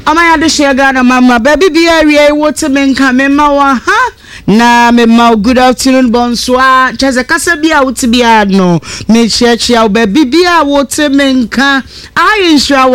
Amaya de share Ghana mama baby be area water men come ma ha na me ma good afternoon bonsoir cheze kasa bia wuti bia no me chia baby bia water men ka I insure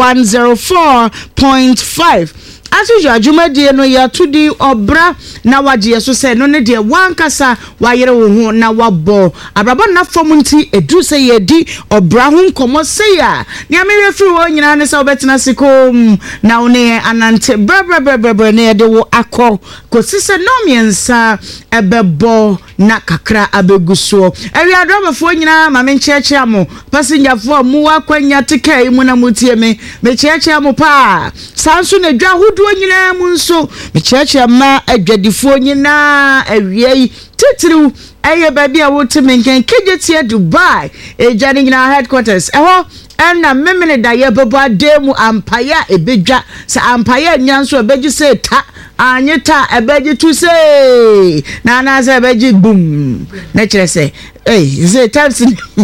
104.5 Asuja adwumadie no ya tudi obra na waje so se no ne de wankasa wayere wo hu na wabo abrabo na fom nti edu se ye di obra hu nkomo se ya ne amehwe firi wo nyina ne se obetena sikom na one anante bra ne de wo akọ kosise no miensa ebebo na kakra abeguso ewi adramafo nyina ma me ncheche amo passenger fo mu akwanya tikai mu na mutie me cheche amo pa sanso na dwa hudu nyina mu nso me cheche ma adwadifo nyina awiei titiriu eye baby a wote menken kejetie Dubai ejani nyina headquarters eho na memene da ye bebo ademu ampaya ebedwa sa ampaya nyanso ebeji se ta anyeta ebeji tu se na se ebeji boom na kire se ze times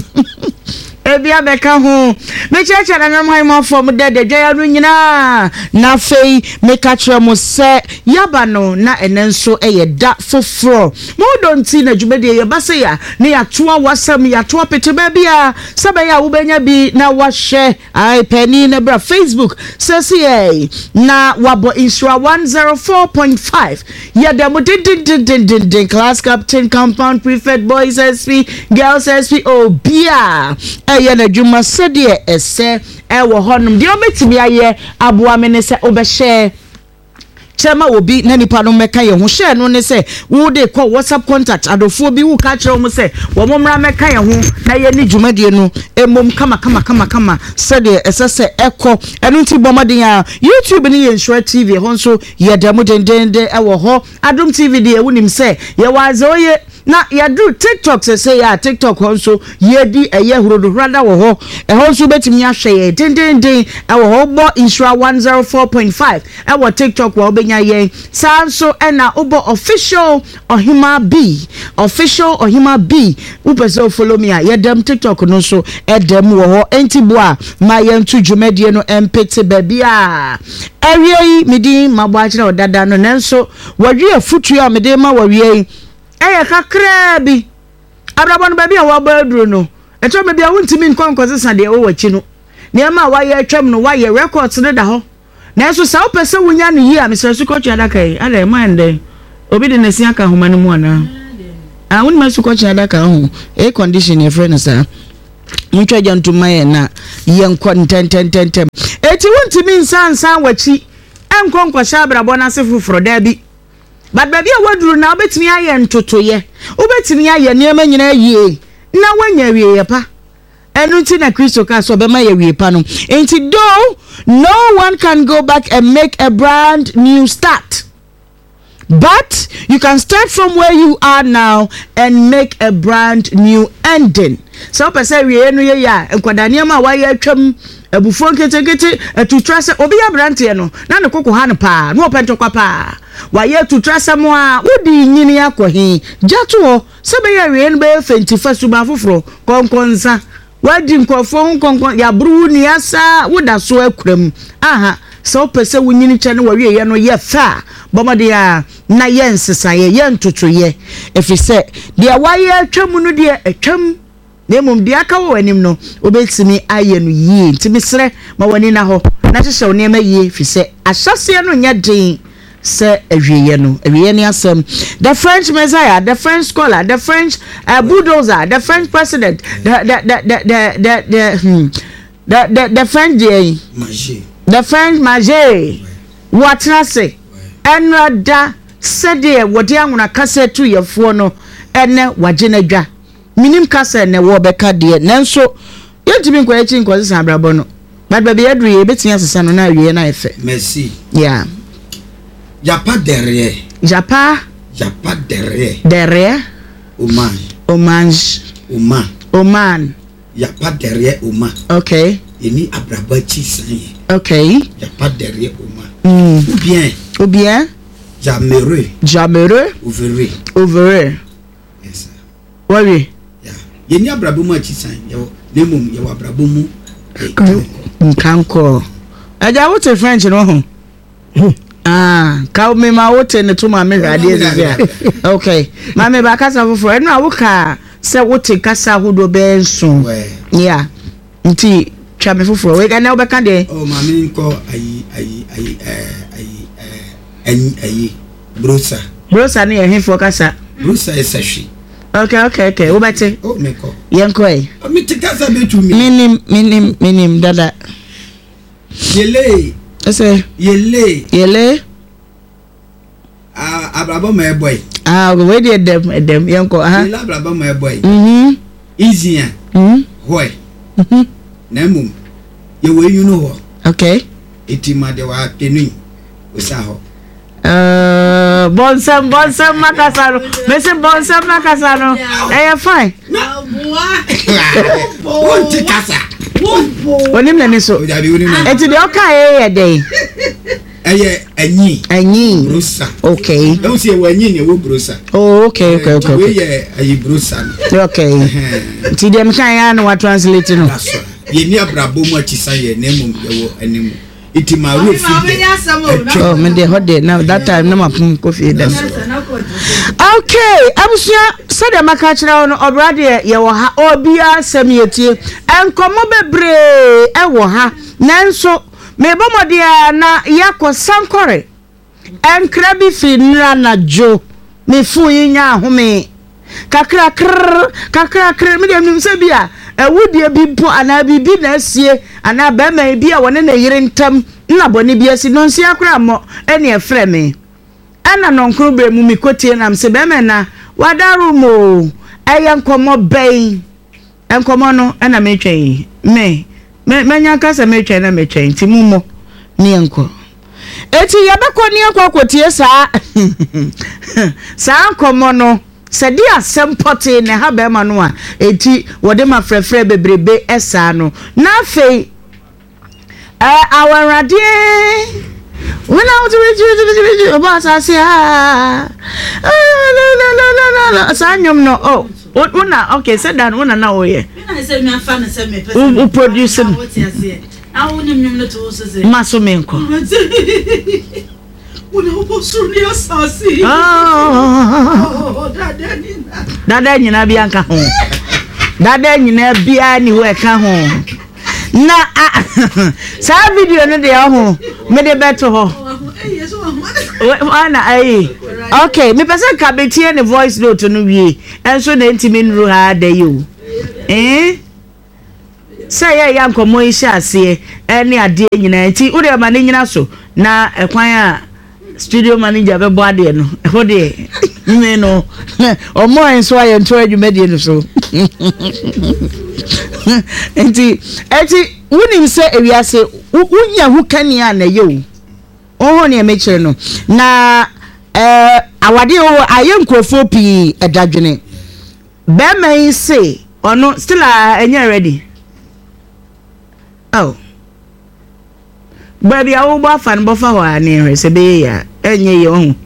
ebia beka ho me cheche na nwam haimo form de dwa no nyina na fei me ka kire mo se yaba no na enenso eye da foforo mo don't see na djumede ye base ya ne ya toa wasam ya toa pete ba bia saba ya wo benya bi na wa share ai penny na bra Facebook sese na wabo insure 104.5 ya da mo din class captain compound prefect boys SP girls SP obia eye na djuma sede ese wo honum de obetimi aye aboa me ne se obehye chema obi na nipa no meka ye ho share no ne se wo de call WhatsApp contact adofo bi wo ka kire mo se wo momra meka ye ho na ye ni dwumadie no emom kama sede esese ekọ enu nti bomaden ya YouTube ni ye Nsure TV ho nso ye demo dendende e wo ho Adom TV de ewunim se ye waze oye na ya do TikTok se ya TikTok honso ye di eye hurodo rada wo ho e honso betimi ahwe ye dendenden e wo ho bo Insure 104.5 e wo TikTok wo benya ye sanso e na obo official Ohima B upeso follow me ya dem TikTok no so e dem wo ho entibo a ma ye ntu dwumadie no empete babia ewie yi medi mabo akira odada no nenso wawie futu a mede ma wawie eye kakra bi abrabon ba bia wo baduro no eto me bia wontimi nkonkoze sade wo wachi no niam waye atwam no waye records no da ho na so sa opese wunya no yi a mesesu kochi adaka yi ada mande obi de nasi aka homa no mu ana woni mesu kochi adaka ho e condition your friend sir muntwa jantuma ye na ye nkontententem eti wontimi nsansan wachi enkonkosha abrabon asefufuro da bi but baby a waduru na obetimi aye ntotoye obetimi aye niam nyina yie na wanya wie pa enu nti na Kristo ka so be ma ye wie pa no enti though no one can go back and make a brand new start, but you can start from where you are now and make a brand new ending. So person wie no ye ya enkwada niam a waye atwam abufo nketekete atutra se obi ya brante no na ne kokko ha ne pa no opentokwa pa waye atutra se mo a wodi nyini akohi jato se be ya wie no be fenti fasuma foforo konkonsa wadi nkofo konkon ya buru ni asa woda so akuram aha so pese wunyini che ne wawie ye no ye fa bomade ya na ye nsesaye ye ntotoye efise de waye atwam no de atwam nemum de aka wo anim no obetimi aye no yie ntimi sere ma wani na ho na hyehyɛ ne ma yie fise ahyase no nya den se awieye no awieye ne asem the French Messiah, the French scholar, the French bulldozer, the French president, the French the French Magie what say enrada sede wodi anwona kase tu yefo no ene wagena dwa minim kase ne wo beka de nanso yentimi nkwa echi nkwa sesa abrabo no but baby adru ye betia sesa no na awie na efe merci yeah Japa derrière Oman Japa derrière Oman okay yeni abrabachi san okay Japa derrière Oman ou bien Jamereux ouvre yes sir oui yeah yeni abrabomu achi san yo nemum yo abrabomu nkanko aja what French no ho Ka me ma wote ne to ma me hwade zia. Okay. Ma me ba kasa foforo eno a woka se wote kasa hodo be nso. Yeah. Nti twa me foforo we ga na obeka de. Oh ma me nko ayi brosa. Brosa ne ehefo kasa. Brosa esahwe. Okay. Wo bete. Oh me ko. Yenko e. Me te kasa betu mi. Minim dada. Yele. Ese. Yele. Abrabo my boy. We dey dem yenko Yele abrabo my boy. Easy ya. Hoy. Na mum. Ye we you know ho. Okay. Etima de wa tenu. Osa ho. Bonsam makasano. Me say bonsam makasano. Fine. Won't kasa. Onim na ni so. Eti de oka ye dey. Anyi. Brosa. Okay. Don't say we anyi ne wo brosa. Oh, okay. We ye ayi brosa. Okay. Ti dem kan ya na wa translate no. That's right. Ye ni abrabo mu achisa ye na mum ye wo animu. Iti ma ro fi. Oh, me dey hot there now that time na mapum coffee dem. Okay, abusia said maka kira no obrade ye wo ha obia samietie. Enkomo bebre e wo ha. Nanso me bomode na yakọ sankore. Enkra bi fi nra na jo. Me fu yinya ahome. Kakra me dem nim se bia ewudie bi mpo ana bibi na asie ana ba ma bi a wone na yire ntam na bone bi asi no nsia kra mo ene efre me ana nonkro bre mu mi kotie na mse be me na wadaru mo eyenkomo ben enkomo no ana me twen me nya kasa me twen na me twen ti mumo ni enko eti yabekọ ni enko akotie sa enkomo no sedi asempote ne ha be ma no a eti wode ma frefre bebrebe esa no na fei awarade when I was about I say no sanyum no oh una okay said that una na oye I say me fan say me person who produce him I won him no to say maso menko una obo suri asasi dada nyina bia nka ho dada nyina bia ni we ka ho na sa video no de ho me de beto ho ana ai okay me pesa ka betie ne voice note no wie enso na ntimi nru ha da yo say ya nkomo isi ase ene ade nyina nti wo de ma ne nyina so na ekwan a studio manager be boade no ho de me no omo enso aye nto adwumade no so enti wunim se ewiase wunya hu kania na ye o ne emechire no na awade o aye nkrofo pi edadwene be man say ono still enya ready oh baby awu ba fan bo fa wa ne hwe se be ya enye ye ho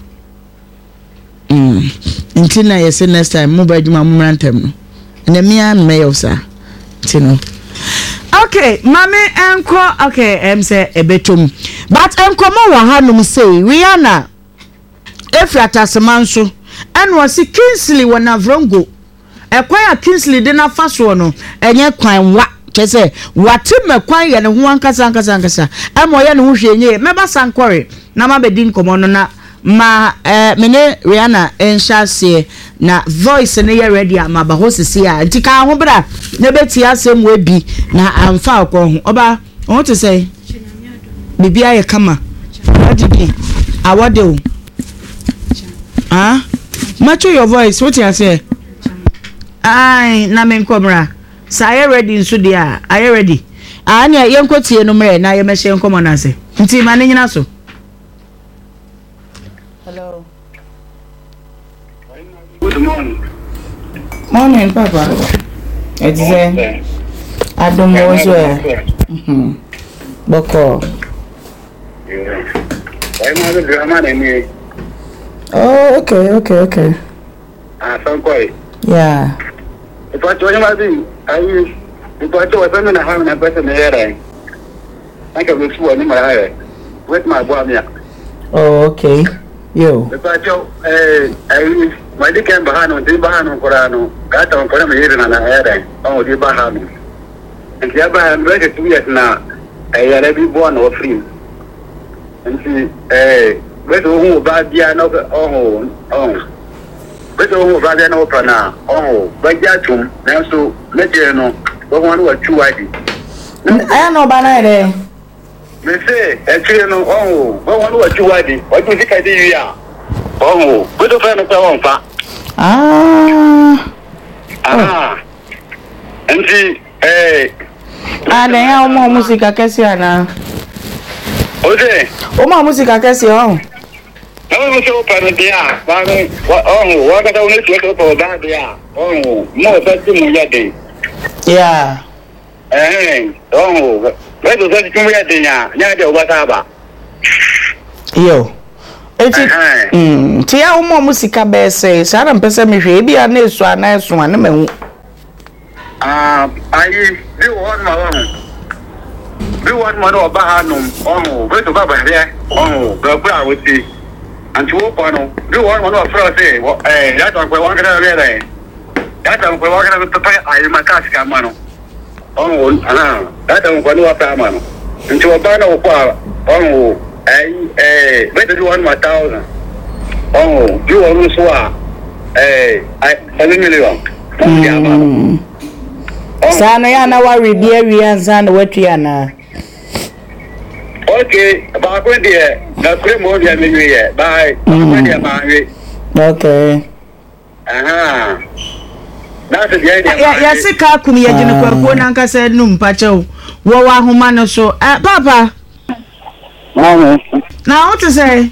nti na yes next time mo ba djuma mo rantem no na mia me yosa tino okay mame enko okay say ebetum but enko mo wa hanum say Rihanna efrata semanso enwo si Kingsley wona vrongo ekwan ya Kingsley de na faso no enye kwan wa chese wati mekwan ye ne ho ankasa emo ye ne ho hwenye meba sankore na mabedi nkomo no na ma mene Rihanna enshase na voice ne ye ready ama ba hosisi a ntika ho bra na beti asem we bi na amfa akọ ho oba won to say bibia ye kama adidi awade o match your voice what you say ai na men komra sa ye ready nso dia are you ready anya ye nkotie no mre na ye mehye nkomo na se nti ma ne nyina so. Hello. Good morning. Morning, Papa. It's I don't know what's Boko. Oh, okay. Some Yeah. If I told you, if I told them I have a person here, I can look for my hair with my boy. Oh, okay. Yo. Because my dick and Bahano, the Bahano Corano, got on Corano here and I had oh, the Bahano. And the other I'm ready 2 years now. I had every born or free. And see, where's the home about the another? Oh. Where's the home about the another now? Oh, but Yatum, now so let you know, but one was 2 ID. I know by day. Me say, actually, no, oh, but one was 2 ID. What do you think I did here? Oh, good of an account. And see, they have more music. I can see now. Okay. Oh, my music. I can see. Oh, no, we so open there. Oh, what I don't need to go down there. Oh, more than 2 million. Yeah. Oh, where does that come here? Now, whatever. Yo. Tia umo musika bese sara mpese mehwe bia na esu ana esu ana mehu ayi bi won ma no ba hanum we to baba here ga bra woti anti wo pa no bi won ma no fra se ya ta ko wan kana re ya ta ko wan kana to pa ayi makasi ka ma no ya ta ko no pa ma no anti wo ba na wo pa better do 1,000. Oh, you almost were 7 million. Sana yana worry dear and son what yana. Okay, about 20 years, the cream more than me. Bye. Okay. That's the idea. Yes, a car come here, Jennifer said, no, Pacho. Wawa Humano so. Papa. Now what to say?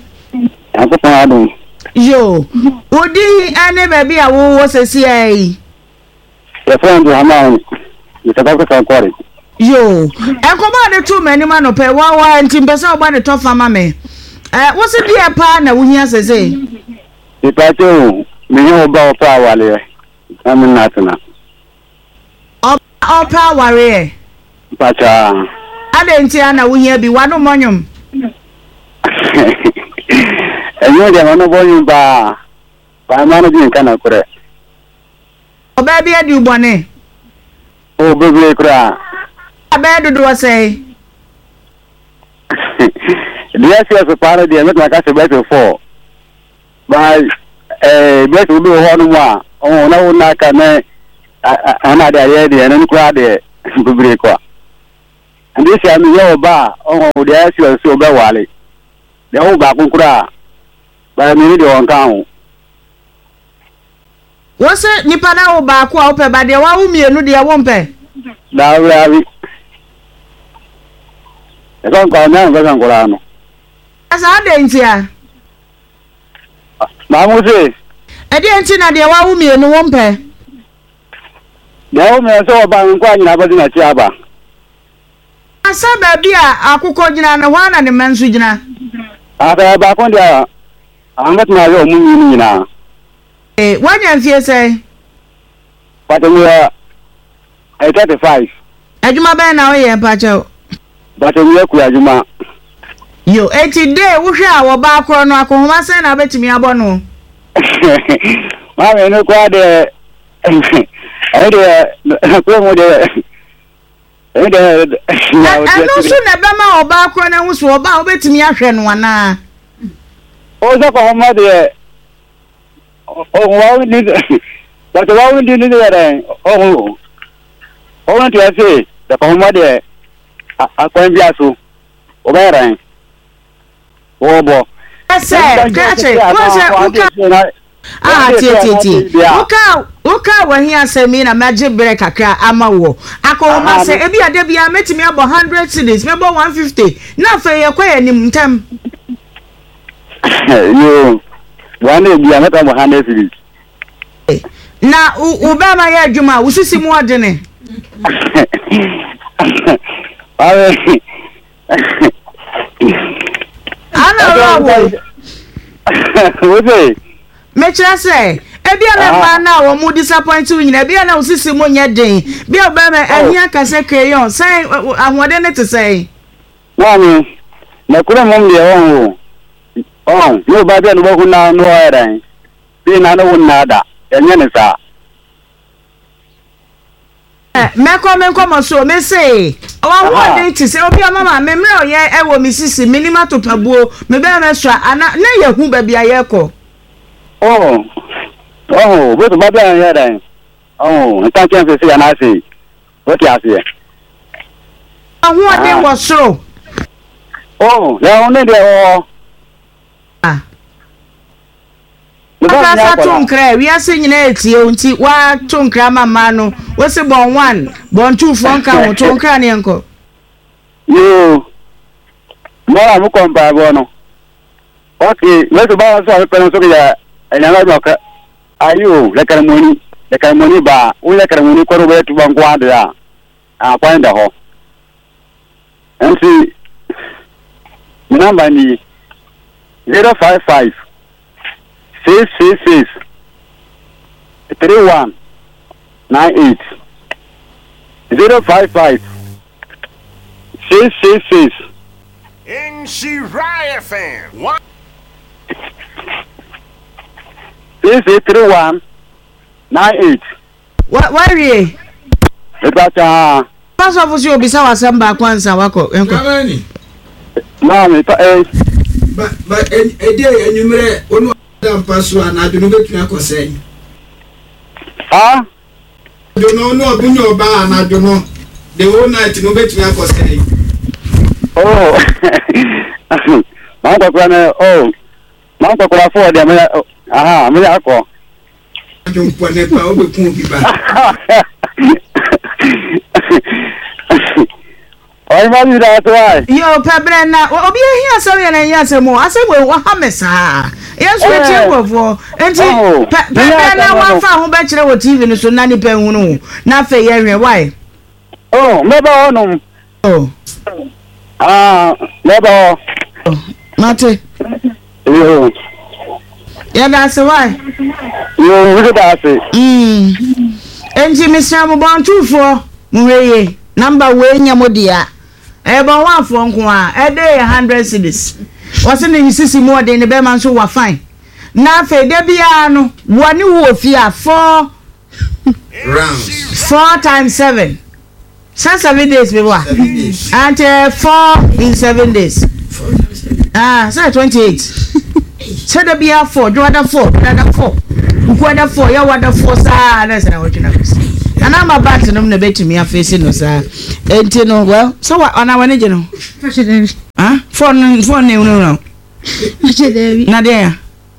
Yo, Woody, any baby, I was a CIA. The friend to Haman, Mr. Dr. Quarry. Yo, I command 2 many man of pay 1 and Timbasa about the top of mammy. What's it dear partner when you say? The Pato, me know about power there. I'm in Natana. All power, eh? But I didn't see Anna when you be one of monium. And you don't know volume by managing kind of correct. Oh, baby, I do one. Oh, baby, cry. I better do I say. The S a party, I met my castle better for. But better will do 1 more. Oh, no, not can another idea and then cry there. And this is your bar. Oh, the S is so bad. The whole back will cry. But I need to on What's it? Nipana back open, but they won't me and they won't pay. Now, we have it. I don't call now, but I'm going to. As I didn't hear. Mamma says, I didn't see that they won't me and won't pay. The old man saw about inquiring about in a chaba. I said, baby, I could call you on one and the man's region. After back on there, I'm not my own movie now. What you say? But we are 35. I do my band now, yeah, Pacho. But we are Kuyajuma. You 80 day, we shall our back on our conversation. I bet me a bono. Mamma, no quite there. I no sooner Bama or back when I was about betting me a friend one. Oh, that's for mother. Oh, why we did but why we did it? Oh, what do I say? The mother. I can't be so. Over. Oh, boy. I said, catch it. Uka when he say me na magic break akra amawo akoma say ebi ade bia metimi abo 100 cedis me bo 150 na fe ye kwa nim ntam yo one bia meta 100 cedis na ubama ya adwuma usisi mu odene awe ana rawo wo mecha say ebia na ma na wo mu disappoint you nyina ebia na usisi mu nya den bia obama ahia kase crayon say ahode ne to say mami na kura mom de won Oh, no bad and walk now, no iron. Being another nada, and Yanisa. Meko so me say wa dey ti say obi mama me mre oye e wo misisi minima to pabuo me be na swa ana na ye hu ba bia ye ko Oh, what about that? Oh, I can't say and I say. What you say? Ahu ade wo so. Oh, they only there. Ah. Aka to nkra wi ase nyina etie onti wa to nkra mama no wo se bon 1 bon 2 fon ka wo to nkra ne enko Yo. Mo am ko mpa bo no. Okay, let's ba so pe no so ya enya no ka ayo le karamoni ba o le karamoni ko ro be tu ban kwa da a kwa nda ho. Nti number ni 055 666 3198 055 666 In Shiraya fan. What? 3198 What re Etacha pass of you obisa wasamba kwanza wako enko Kamani. Mami ta But ede enyumre onu adam paso anado no betumi akosai. Ah Do no no obunyo ba anado no. The whole night no betumi akosai. Oh Mama kwa na Mama kwa for dem aha me akọ Ajo pone pa obekun bi ba. Oi mami da to ai yo pebre na obi ehia so ye na ya semo asemo wa ha mesa yes we tie gofo enti pebre na wa fa ho be kire wo TV ni so na ni pe hunu na fe ye hwe why Oh meba onum oh meba mate yo ya da se why yo we da se enti misra mo bon tufo muweye number we nya modia e bon wa fo nko a e dey 100 cedis wase ne hisisi mo de ne be man so wa fine na fe de bia no woni wo fi a 4 Rounds. 4 times 7 7 days be wa 7 days. and 4 in 7 days so 28 so de bia 4 do other 4 another 4 nkwada 4 ya wada 4 sa na se na wotuna ana ma bat no na betumi afesi no sa enti no well so what ona wane je no phone ne no na there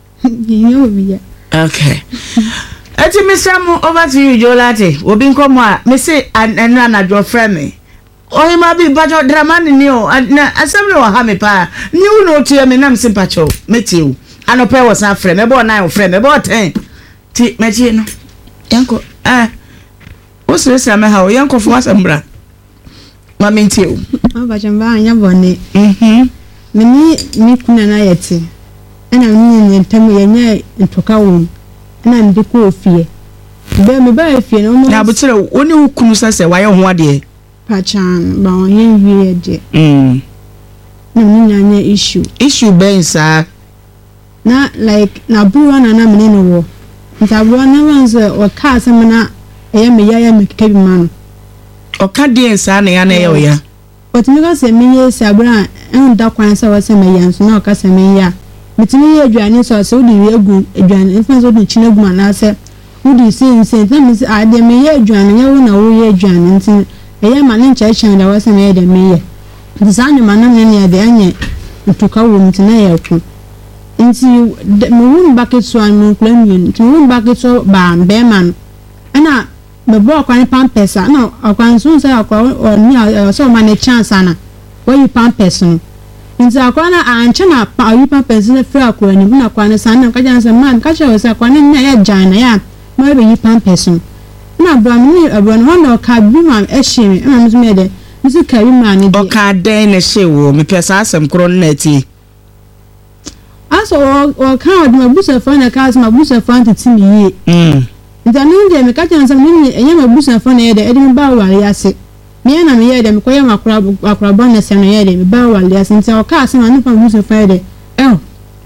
okay eti misamu over to you Jolate obi nkomo a me say anu na jo friend me oyi ma bi bajo drama ni o na asem no ha me pa ni u no tie me nam simpacho metiu anope was na friend me bo na o friend me bo 10 ti metie no yanko What's this? I'm a young for us, Ambra. Mammy, too. Oh, but I'm buying your bonnet. Me couldn't I and I'm in Tammy and took a wound, and I'm the cool fear. Bear me by if you know, now, but only who couldn't say, why on what day? Patchan, bound him, no issue. Issue, Ben, sir. Not like Nabuan and I'm in a war. If I run around or cast some. Me kebi man o ka die nsa na ya na ya o ya but me go say me ye sabra en da kwan say wo say me yanso na o ka say me ya metimi ye aduane so so di wi agu aduane fa so di chinegu na say wo di say say me say ade me ye aduane ya wo na wo ye aduane ntin e ya ma ne ncha chan da wo say me ye de me ye design ma na ne ya de anye ntuka wo mtina ya ku nti me wo bucket so anu plan yin nti wo bucket so ba be man ana me bo akwan pampers na akwan so say akwa ni so ma ne chance ana wo yi pampers no nti akwa na anche na pa yi pampers na fra akwa ni na akwa na san na ka jan say man ka che say akwa ni ya jan na ya ma be yi pampers no na abro no na ka bi ma e hye me na me de nti ka bi ma ni de o ka den na hye wo me pesa asem kro na ti aso o ka de mabusa fa na ka mabusa fa ntiti mi yi Ntanun de me ka chan sam ni enye mabusa fo na ye de edi ba wale ase me na me ye de me koye makura bon na se no ye de me ba wale ase nti o ka ase na no fa mabusa fa ye de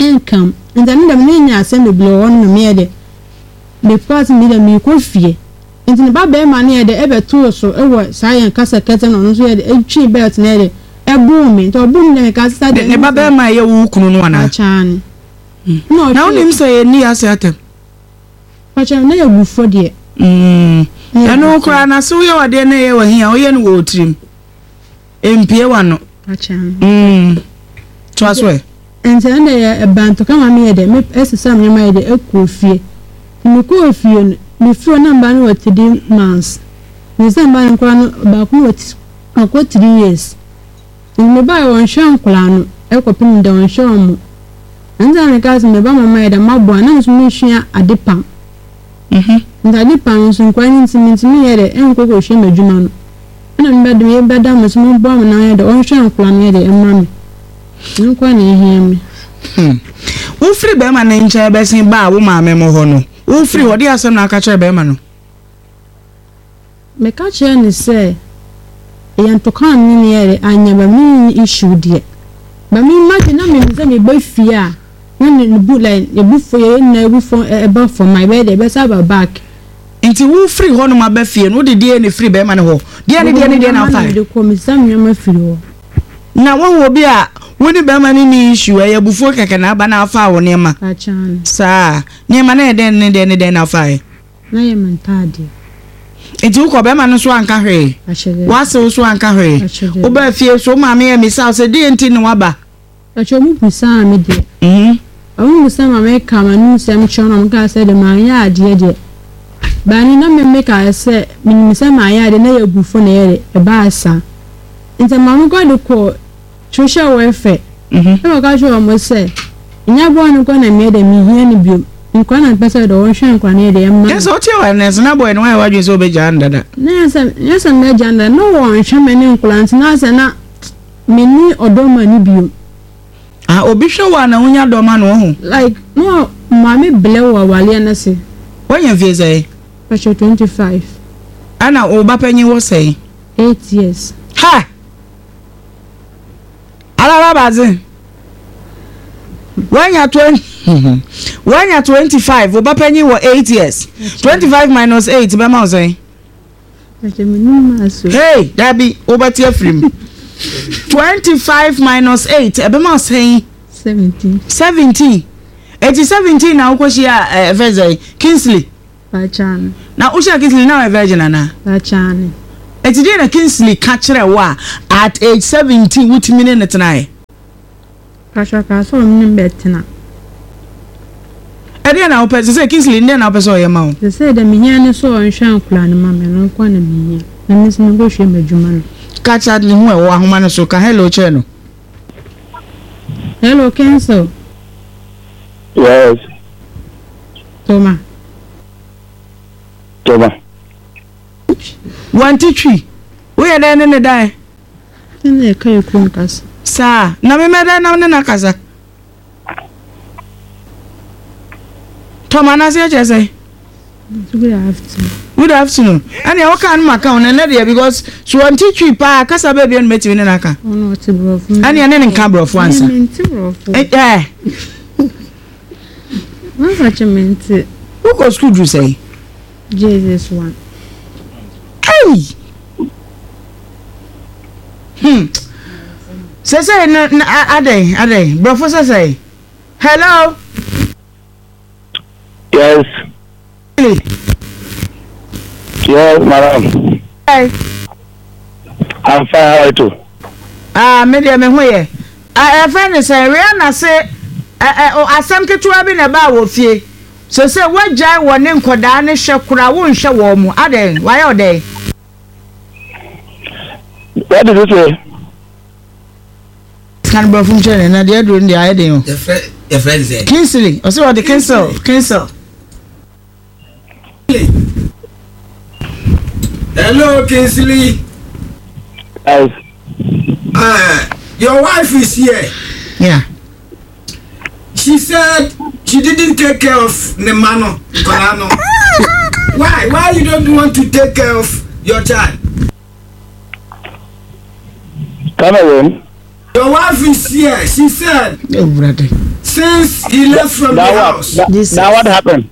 income nta ne dem ne nya asem be blow on me ye de me part me de me ko fie nti ne ba be ma ne ye de e be to so e wo science kasa kete no so ye de e twi belt ne de e boom me to boom ne ka sta de ne ba be ma ye wu kunu no ana chan no na onim say ni ase atem pa chan na ye wu fo de eno kura na so ye wade na ye wa hia o ye no wo trim empie wa no pa chan to aswe nti na ye banto kama me ye de me esesa me ma ye de ekofie me ko fie me fio na mba no 3 months me se mba no kwa no ba ko ko 3 years me ba won hwan kula no ekopim de won hwan mu nza me ka se me ba mama ye de mabo na nso me hwan adepam ndade pan nso kwa ni ntimi ye de enko ko hwe madwuma no na me ba de me ba da mo so mo bo mo na ye de won hwan kula no ye de emma me nkwa na ehia me wo free be ma na nche be sin ba wo ma me mo ho no wo free ho de asem na aka chere be ma no me ka chere ni se yan to kan ni ye anya ba mi issue de ba mi imagine na me ze me ba fia when the bu like e bu fo ye na bu fo e ba for my bed e be sa ba back nti wo free ho no ma ba fie no de die ne free be ma ne ho de na fa de ko mi sam nyama free ho na wo bi a woni be ma ni issue e bufu keke na aba na afa wo ne ma achan sa ne ma na e den na fa e na ye mentade enti wo ko be ma no so anka hwe wa se wo so anka hwe wo ba fie so ma me mi sa se de enti ne wa ba acho mu pusa me de awu musa ma me kama nu se me chono mo ka se de ma ya ade de ba ni na me ka se mi musa ma ya de na ya bufu na ye e ba asa nti ma mo go de ko social welfare e ka jo mo se nya bo no ko na me de mi hia ni bio nkwa na pesa de won hwan kwa na de yamma yes o tie wa na na boy no wa wadwe so be janda da na yes me janda no won hwan me ni nklant na se na me ni odoma ni bio obi hwe wa na wonya doma no ho like no mama blew wa wale na se wonya vie say for 25 ana o ba panyi wo say 8 years ha ala bazi wonya 25 o ba panyi wo 8 years 25 minus 8 be ma say hey dabi o ba tie frim 25 minus 8 ebe ma say 17 17 na ukoshi ya Virgin Kingsley Bachan na usha Kingsley na Virgin na Bachan eti dey na Kingsley ka kire wa at age 17 wutimi ne tnae Pasha ka so mnim betina edi na opese say Kingsley ndi na opese oyema o say da minya ne so onhwan kula ne mama no kwa na minya na misi ngo hwe madwuma no kacha ni hu e wo ahoma no so ka hello che no hello cancel Yes. Toma. Wanti twi. We ya den ne dai. Ne kai kun kasa. Sa, na me meda na ne na kasa. Toma na se che say. Good afternoon. Good afternoon. And you can make account na there because so wanti twi pa kasa ba bi on meti ne na ka. Ono ti bro. And you ne nka bro fo ansa. What's such a minute? Who go school you say? Jesus one. Hey. Say na ade. Professor say. Hello. Yes. Yes, madam. Hey. I'm fine. How are you? Me ho ye. Friend say Rihanna say asam ketua bi na ba wo fie so say wagya wo ne nkoda ne hwe kura wo nhwe wo mu aden why are they What did you say? Can bro from China na dey do ndi aye den your friend say Kingsley o say what the cancel hello Kingsley. Yes. Your wife is here. yeah. She said she didn't take care of Nemano Konano. Why you don't want to take care of your child? Come again. Your wife is here. She said Oh brother. Since he left from the house. Now what happened?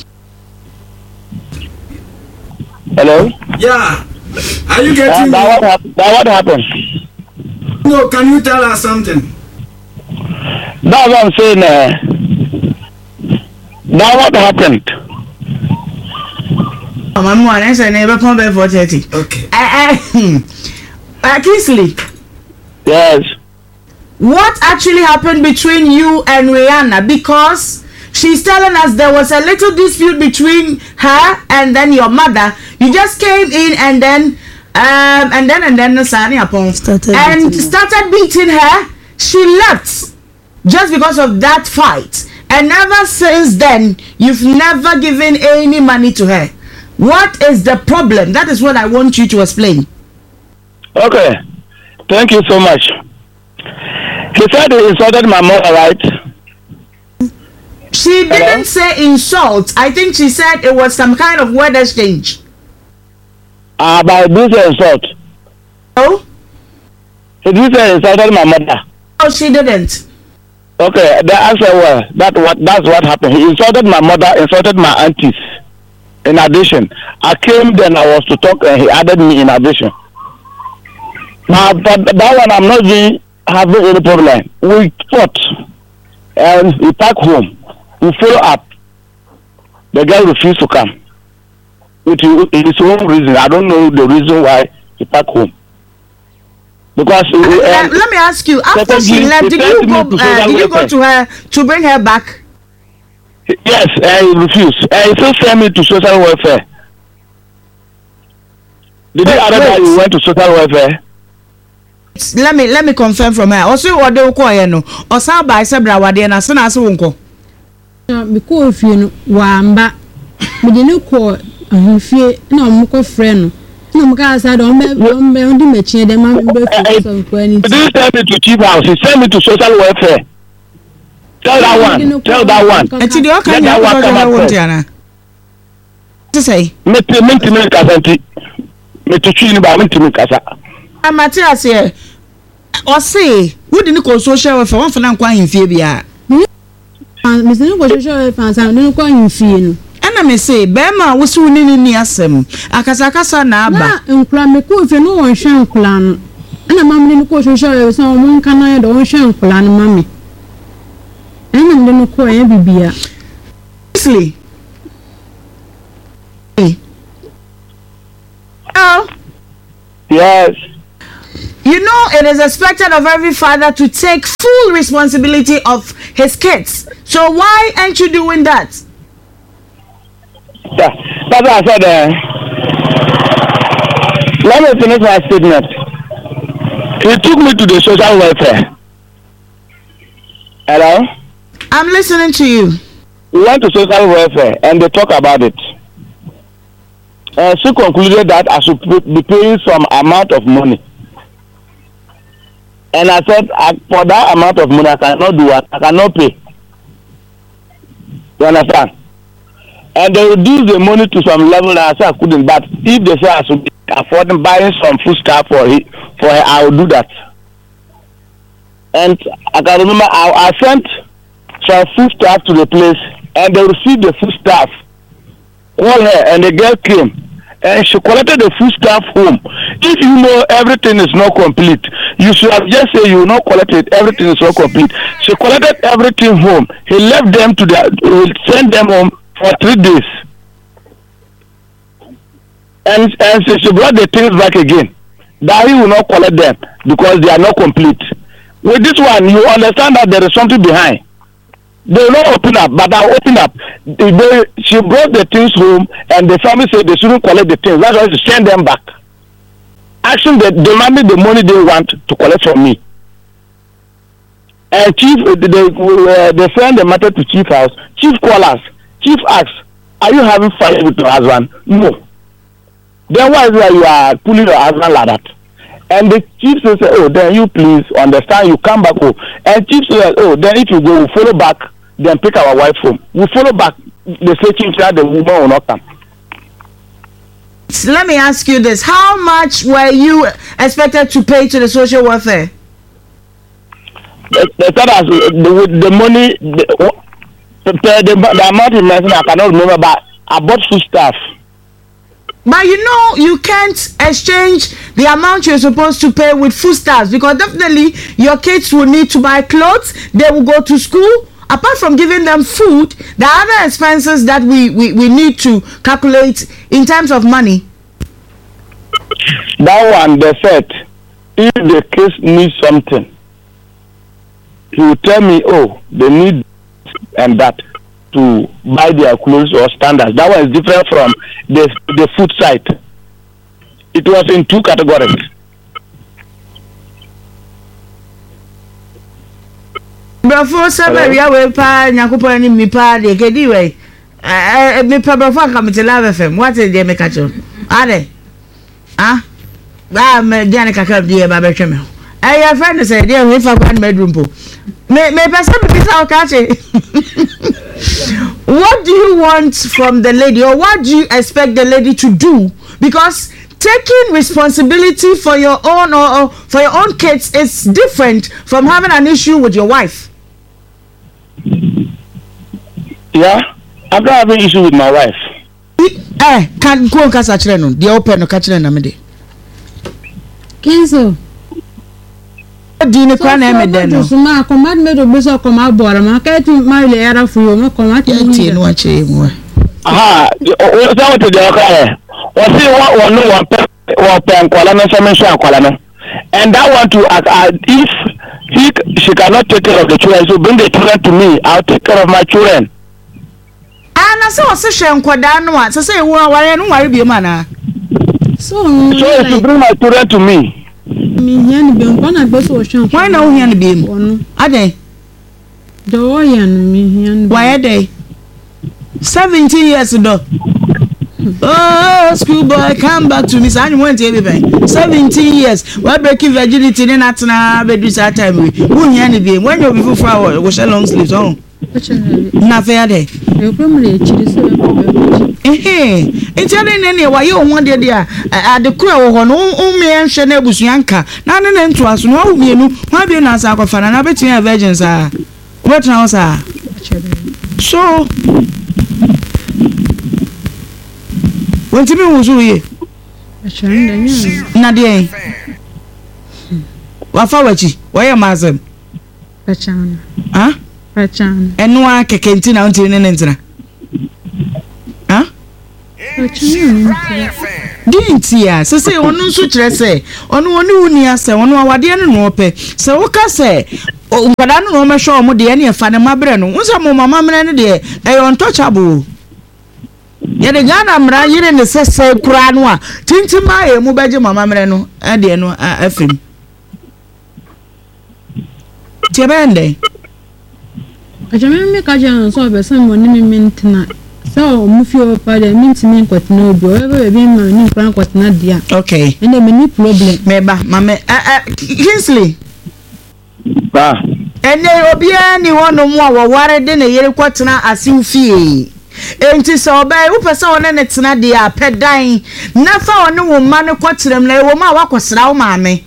Hello? Yeah. Are you getting me? Now what happened? No, can you tell us something? That's what I'm saying. Now what happened? My mom and say never come back for 30. Okay. Kingsley. Yes. What actually happened between you and Rihanna? Because she's telling us there was a little dispute between her and then your mother. You just came in and then Sani upon started beating her. She left just because of that fight. And ever since then, you've never given any money to her. What is the problem? That is what I want you to explain. Okay. Thank you so much. He said he insulted my mother, right? She didn't say insult. I think she said it was some kind of word exchange. By this insult. Oh? He didn't say insulted my mother. Oh, she didn't. Okay, the answer was that's what happened. He insulted my mother, insulted my aunties. In addition, I came then I was to talk and he added me in addition. Now, but that one I'm not having any problem. We fought and he back home. We follow up. The girl refused to come. With his own reason. I don't know the reason why he back home. Because let me ask you, after she left, did you go to her to bring her back? Yes, he refused. He still sent me to social welfare. Did you other guy you went to social welfare? Let me confirm from her. Also, what they call you know, or some by Sabra, what they are not saying. Because if you know, Wamba, but you know, call if you no more friend. No, because I don't be matching them. He didn't send me to chief house. He sent me to social welfare. Tell that one. Tell that one. And to the okay, that one come up. To say, me kasanti. Me to chini ba me kasa. Matthias here. Or say, who didn't call social welfare? One for now, quite in Fabia. Miss no social welfare, I don't quite in fear. And I may say, Bema was soon in the Assam. Akasakasa Naba, and cram me cool if you know one shank plan. And a mammy didn't call social, so one can I don't shank plan, mammy. And I'm going to call every beer. Sleep. Oh. Yes. You know, it is expected of every father to take full responsibility of his kids. So why aren't you doing that? Yeah, that's what I said. Let me finish my statement. He took me to the social welfare. Hello? I'm listening to you. We went to social welfare and they talk about it. She concluded that I should be paying some amount of money. And I said, for that amount of money, I cannot do what? I cannot pay. You understand? And they reduced the money to some level and I said I couldn't. But if they say I should afford buying some food stuff for her, I will do that. And I can remember I sent some food stuff to the place and they received the food stuff. Call her and the girl came and she collected the food stuff home. If you know everything is not complete, you should have just said you will not collect it, everything is not complete. She collected everything home. He left them to he sent them home for 3 days. And she brought the things back again. That he will not collect them because they are not complete. With this one, you understand that there is something behind. They will not open up, but I open up. She brought the things home, and the family said they shouldn't collect the things. That's why she sent them back. Asking demanding the money they want to collect from me. And chief, they send the matter to chief house. Chief call us. Chief asks, "Are you having fight with your husband?" No. Then why is it that you are pulling your husband like that? And the chief says, "Oh, then you please understand, you come back home." And chief says, "Oh, then if you go, we'll follow back, then pick our wife home." We follow back. They say chief that the woman will not come. Let me ask you this. How much were you expected to pay to the social welfare? they said as the money, the amount in medicine I cannot remember, but I bought food stuff. But you know, you can't exchange the amount you're supposed to pay with foodstuffs because definitely your kids will need to buy clothes, they will go to school. Apart from giving them food, there are other expenses that we need to calculate in terms of money. That one, they said, if the kids need something, he will tell me, oh, they need and that to buy their clothes or standards. That one is different from the food side. It was in two categories. Before seven years, we pay Nyakupo and me pay the Kediway. Me pay before come to Love FM. What is the mekacho? Are they? Ah, me Janica come dear Babachemo. I have friend say, dear, if I can bedroom pool. May person be our catchy. What do you want from the lady, or what do you expect the lady to do? Because taking responsibility for your own or for your own kids is different from having an issue with your wife. Yeah, I'm not having issue with my wife. Can go and catch a channel. The open or catch a namedy. Cancel. Dine kwa na eme den no. So ma command me do be so come abora ma ka tu ma le era fu yo ma come ati ti no ache mu. Aha, o sa what dey okay. O see one no one pen kwala no so me so akwala no. And that one to if she cannot take care of the children, so bring the children to me. I'll take care of my children. Na se o se hwe nkoda no a se se wo aware no ware bi ma na. So if you bring my children to me. Me yan be on na gbe so o hwe. Why na wo hia no be mu? Ade. Do yan me yan. Why ade? 17 years ago. Oh, schoolboy, come back to me. So I went to be 17 years. Why breaking virginity in Atana be this time? Who yan be when you before flower, we shall long sleeves on. Na fair day. You probably chiri so Entiane nene wa ye ohun de dia adekura wo ho no umme enhwe na abusuanka na ne ne nto aso no ahumienu ho bi na asa akofana na betia virgins a wetra ho sa so wonti mi wuzu ye na de wa fa wachi wa ye mazem pachana ah pachana enu a kekenti na wonti ne ntina ah dinti ya se onu nso kire se onu oni uni ase onu awade ne no ope se wo ka se nkwada no me hwe omo de ne efa ne mabre no unsa mo mama mre ne de e untouchable ye de Ghana mra yire ne sese kura no a tintima e mu beje mama mre no e de no afim tebende ajame me ka jan so be san mo ni mi mintina so mu fi o pa de mintimi nkwatena obi o be be ma ni nkran nkwatena dia okay ene me ni problem meba mame Kingsley ba ene obi ani wono mu a wo ware de ne yere kwatena asimfie enti so obai wo pese wona ne tena de a pedan na fa wona wo ma ne kwatrem na wo ma wakosra wo maame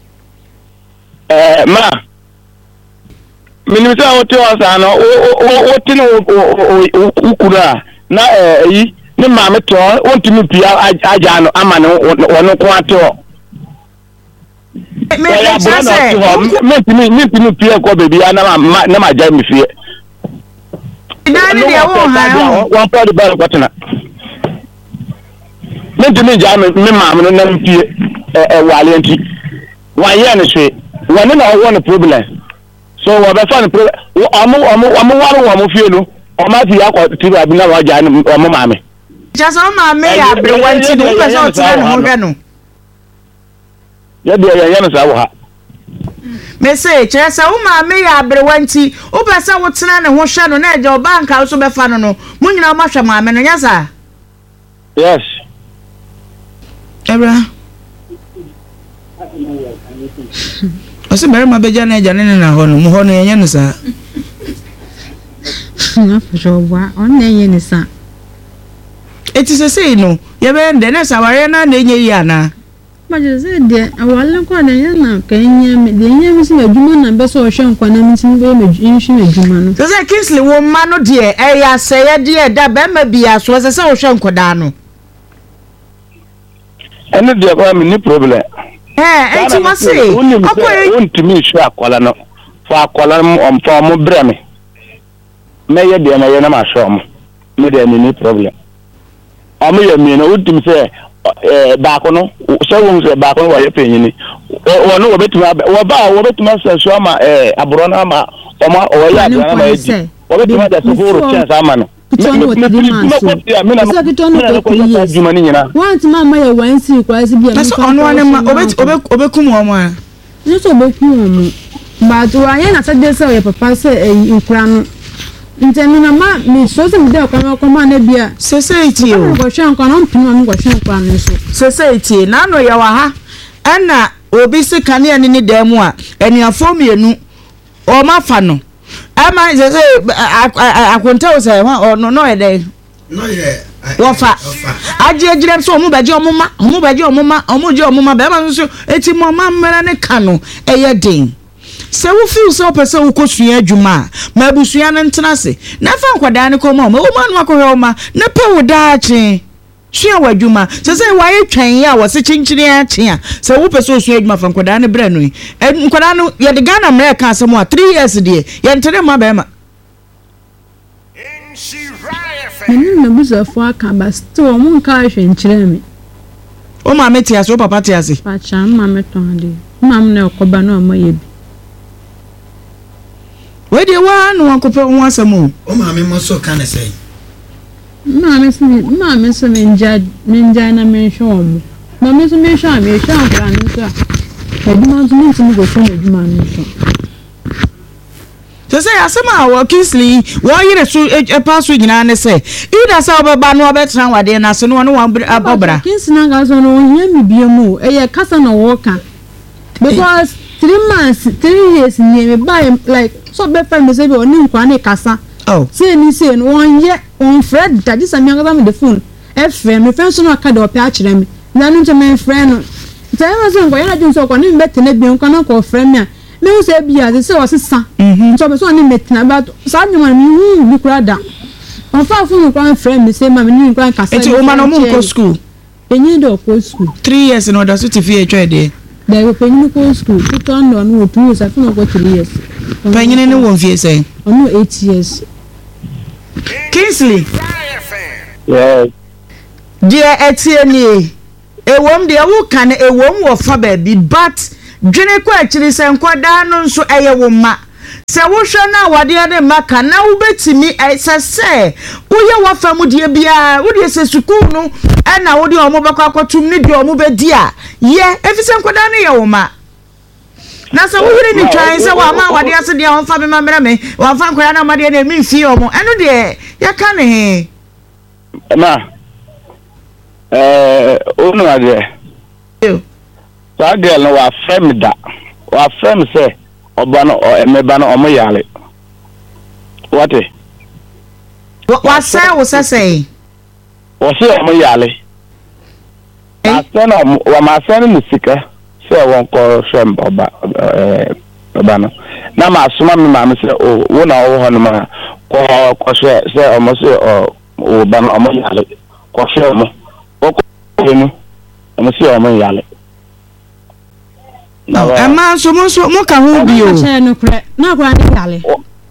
ma minimisa o te wasa no o tinu ukura na yi ni maame to o ntimi pia aja no ama no wono ko ato me pia ko bebi na ma ja mi fie na ni de wo ha one part ba ko tena me ntimi ja me maame no na fie wale nti wa ye ne hwe wone na wo no problem so we be fan pro omo waru fie no o ma fi akọ ti ba bi na wa ja ni omo maame just o maame ya bre wanti no pe so tira no hwe no ya de ya no sa wo ha me say chere sa o maame ya bre wanti o pe se wo tira ne ho hwe no na eje o banka so be fa no no munyina o ma hwe maame no nya sa yes ebra ose bere ma beja na eja ne na ho no mu ho no yenye no sa na fo wa on na yenye ni sa eti se no ye be nde na sa ware na na enye yi ana But you said, dear, I will look on a can you me? The Yamis in a human and best or shank when I'm in a human. So say Kingsley woman no dear, eh say dear that Bema be as was a so shankodano. Any dear no problem. Eh, and you must say, okay, to me, sure, Colano, for a column on form of Bremy. May dear Mayana Shom, no there any problem. I mean, would to say, Bacono, so say back on what you're paying. Or no, bit to Master Shoma, a Bronama, or Yama, or the whole chance, Amano. Once Mamma went to quasi be on one Obekum. Not Obekum, but I said this way, Papa say in Crown. In Temina, Miss Susan Del Command Bia, Society, or Shank on Pinon, or Shank Society, none of Yawaha, Anna, Obisi Canian in the Demois, and your formula or Mafano. I might say, I can tell say, or no, a day. No, yeah. I just so move by your mamma, Omojo Mama, Beman, it's Mamma Melanecano, a year ding. So we feel so person who could see Juma, Mabusian and Tenassi. Never quadanical mom, woman Wakoroma, Napa would die. Share what Juma, so say why you train ya was a chinchilla here. So we persuade my from Quadani Brenui. And Quadano, you're the Ghana American somewhat 3 years a day. Yan tell my bema. The books of work, but still one car and chilling. Oh, my Metias, so Papa Tiasi. Pacham, Mamma Tondi. Mam no Cobano, my. Where do you want to put once a moon? Oh, mammy, must so can I say? Mamma, some Ninja mention. Mamma, some mention, me shan't run. I do not mean to go from the man. To say, as somehow, Kingsley, why you a pass with you, say, you that's our Bano better what they are so no one Bobra. Kingston has on him be a moo, a cousin or walker. Because 3 months, 3 years near me by like so bad family say or new casa. Oh, say me say 1 year on Fred that is a young man the phone. FM, my friends no card or patch them. None to my friend. Tell us why I didn't so on him better than be on canoe friend. Me say be as say was son. So so ni metina but sad man me kura da. On fa phone kwan friend me say mama ni kwan casa. Eti o man o go school. Penyi do go school. 3 years in order to fear trade. They were paying go school. Put on 2 years. I think I got 3 years. Penny no one fear say. No 8 years. Kingsley. Yeah. Dear Etienne, a woman dear who can a woman of fa baby, but Jenny actually sent Quadano so a woman. Say, what shall now what the other maka now bet me as I say, who you want from dear Bia, would you say Sukuno, and now would your mobile to need your mobile dear? Yeah, if it's Uncle Danny, woman. Now, so we didn't try and say, well, what the answer dear on Fabi Mamma, or Fan Quana, my dear, me feel, and no dear, you can't hear. Ma, oh no, dear. You. So I get no, our friend that, our friend say. Obano or Emebano or Moyale. What? What say was I say? Was it Moyale? I send my son is sick, so I won't call Shem Obano. Now my son, mamma said, oh, 1 hour on my call, say almost or Obano or Moyale, or Shem, or Monsieur Moyale. No, a man so much more can hold you. No, Granny.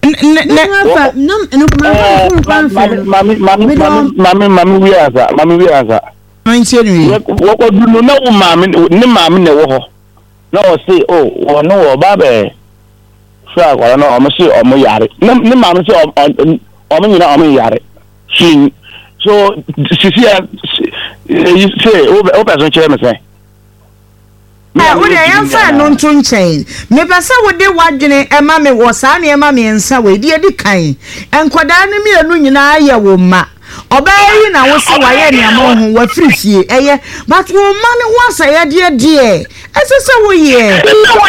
Mammy, we are that. Mammy, we are that. I'm saying, what would you know, mammy? Mammy, no, say, oh, or no, Babe. Sure, or no, Monsieur or Moyari. No, mammy, or me, or me, yard. She, so, she say, over chairman say. Would I am fine non to chain? Maybe so would they watching a mammy was any mammy and so we dear the kind. And Quadani me a nuna ya woman. Obey now was so I any among who were free, eh? But woman was a dear. As I say, we here.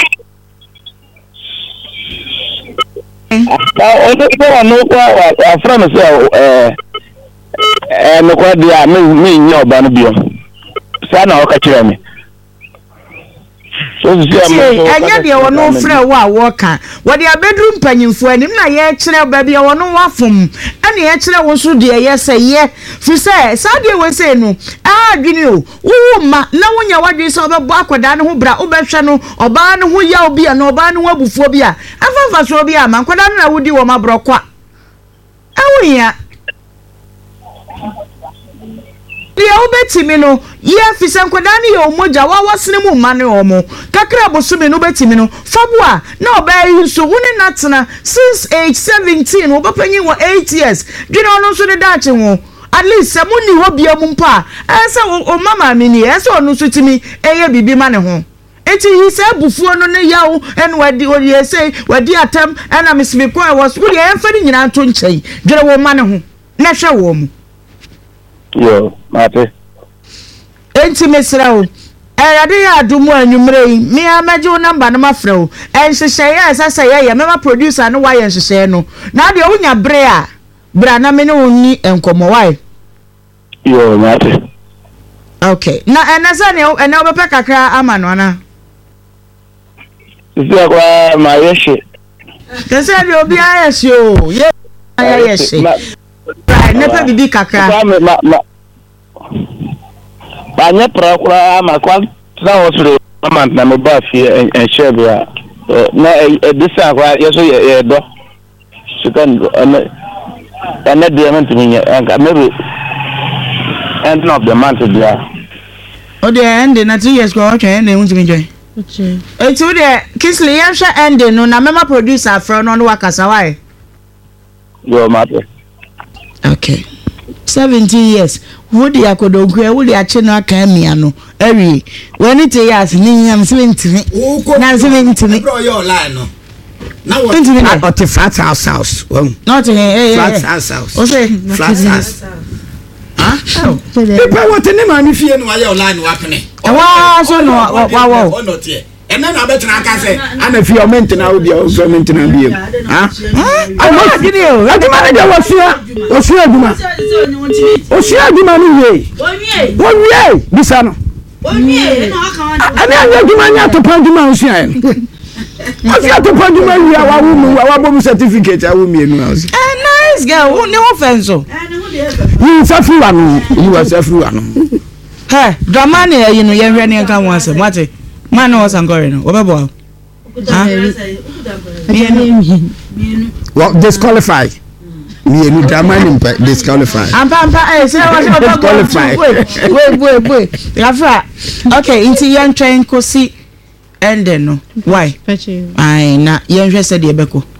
Our friend is and what they are me, your banabio. Sana, okay, me. So enya de wono frɛ wo a wo ka wo de abedrum panyimfo anim na ye kyerɛ ba bia wono wafom ane ye kyerɛ wo so de ye sɛ ye fi sɛ sa de we sɛ no adwini o wo ma na wonya wadwe sɛ obɛbɔ akoda ne ho bra obɛhwɛ no oba ne ho ya obi a na oba ne ho abufuo bi a afafa so obi a ma akoda no na wodi wo ma brɔkwa awonya Dia obetimi no ye afisa nkoda ne ye omoja wa wasene mu ma ne omo kakra bosumi no obetimi no fabua na obayi so woni natena since age 17 obapanyi wo 8 years dwene ono so de dache ho at least se muni ho bia mu mpa ese o mama mi ni ese onu so timi eye bibi ma ne ho eti hi se bufuo no ne yawo en wadi odi ese wadi atam na misimi ko was wo ye mfani nyina to nkyai dwene wo ma ne ho na hwe wo mu yo mate enti mesrawo erade ya adumu anwumre mi amaje number no mafrɛ wo enhyehyɛ ya sasa ya mema producer no wa ye nhyehyɛ no na de wonya bre a bra na me ne wonni enkomo why yo mate okay na enasa ne ena obepa kakra ama no na isi akwa ma yeshe kese de obi ayeshe o ye ayeshe right nepa bibi kakra ba nye prakura ma kwa na osure mama na me ba fi en shebe ya na edisa kwa yeso ye do sikan ana diamond minya maybe end of the month dia o de end na 2 years ko o twen na ehun timi join etu de Kingsley ya hwa end no na mema producer from no wakasa why yo mate okay 70 years wodi akodogwe wodi ache no aka mia no awie when it years ni nyam 70 na 70 bro yo line no na what at the flat house not flat house o say flat house people what the name am fie no wa yo line wa pene wa so no wa not here and then I bet na ka say ana fie o maintain obi o so maintain bi ama gini o aduma na de osua aduma osua aduma ni we bisa no Onye na aka ani aduma nya to panduma osua en osua to panduma wi awa bom certificate awu mienu house nice girl ni wo fenso you safu anu you safu anu hey drama ne yi no ye hwe ne kan wo asem wate man no wasangore no obebo well disqualify mienu drama ni disqualify ampa say wa disqualify wait Rafa okay inti yan train kosi ende no why ai na yan hwe se de beko